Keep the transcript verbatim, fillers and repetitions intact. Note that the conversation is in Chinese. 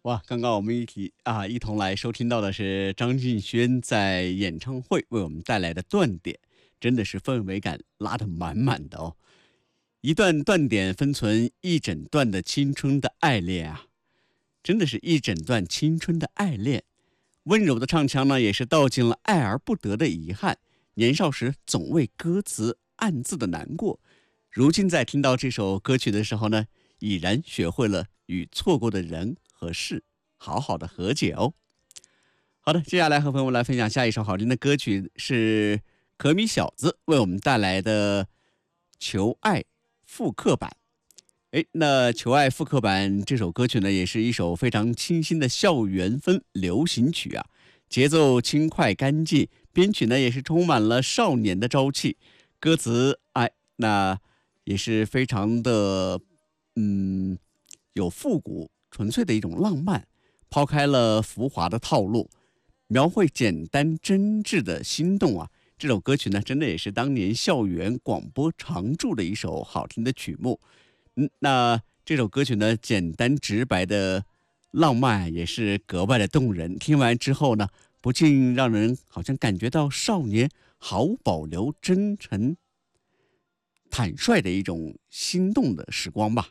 哇，刚刚我们一起啊，一同来收听到的是张敬轩在演唱会为我们带来的断点，真的是氛围感拉得满满的哦。一段断点分存一整段的青春的爱恋啊，真的是一整段青春的爱恋。温柔的唱腔呢，也是道尽了爱而不得的遗憾。年少时总为歌词暗自的难过，如今在听到这首歌曲的时候呢，已然学会了与错过的人和事好好的和解哦。好的，接下来和朋友们来分享下一首好听的歌曲，是可米小子为我们带来的《求爱》复刻版。诶，那《求爱》复刻版这首歌曲呢，也是一首非常清新的校园风流行曲啊，节奏轻快干净，编曲呢也是充满了少年的朝气，歌词哎，那也是非常的嗯有复古纯粹的一种浪漫，抛开了浮华的套路，描绘简单真挚的心动啊。这首歌曲呢，真的也是当年校园广播常驻的一首好听的曲目。嗯，那这首歌曲呢，简单直白的浪漫也是格外的动人。听完之后呢，不禁让人好像感觉到少年毫无保留、真诚、坦率的一种心动的时光吧。